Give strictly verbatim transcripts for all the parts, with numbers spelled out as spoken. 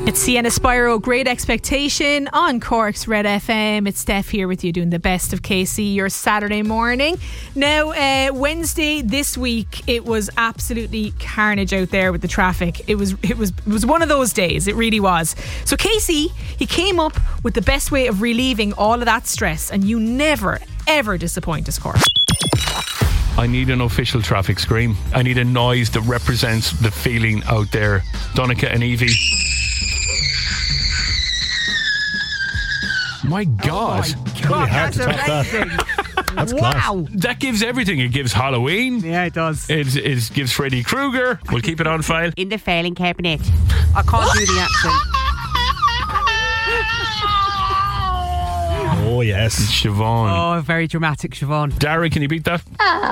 It's Sienna Spyro, Great Expectation on Cork's Red F M. It's Steph here with you doing the best of K C your Saturday morning. Now, uh, Wednesday this week, it was absolutely carnage out there with the traffic. It was, it was, it was one of those days. It really was. So Casey, he came up with the best way of relieving all of that stress, and you never, ever disappoint us, Cork. I need an official traffic scream. I need a noise that represents the feeling out there. Donica and Evie. My God. Oh my God, that's amazing. That's wow. class. That gives everything. It gives Halloween. Yeah, it does. It, it gives Freddy Krueger. We'll keep it on file. In the failing cabinet. I can't do the accent. Oh, yes. Siobhan. Oh, very dramatic, Siobhan. Dara, can you beat that?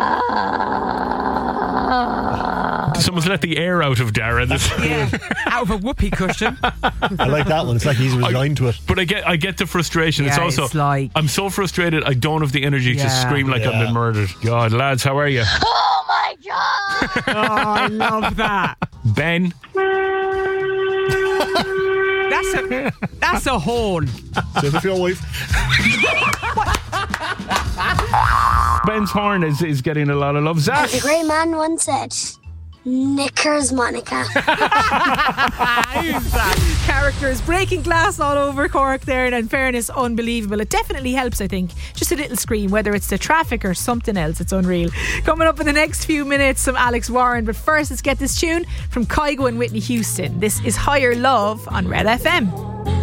Someone's let the air out of Dara. This Yeah, out of a whoopee cushion. I like that one. It's like he's resigned to it. But I get I get the frustration. It's Yeah, also it's like- I'm so frustrated I don't have the energy to Yeah. scream like I've Yeah. been murdered. God, lads, how are you? Oh my God! Oh, I love that. Ben. That's a that's a horn. Say it for your wife. Ben's horn is, is getting a lot of love. Zach. The great man once said, "Knickers, Monica." Who's that? Characters breaking glass all over Cork there, and in fairness, unbelievable. It definitely helps, I think. Just a little scream, whether it's the traffic or something else. It's unreal. Coming up in the next few minutes, some Alex Warren. But first, let's get this tune from Kygo and Whitney Houston. This is Higher Love on Red F M.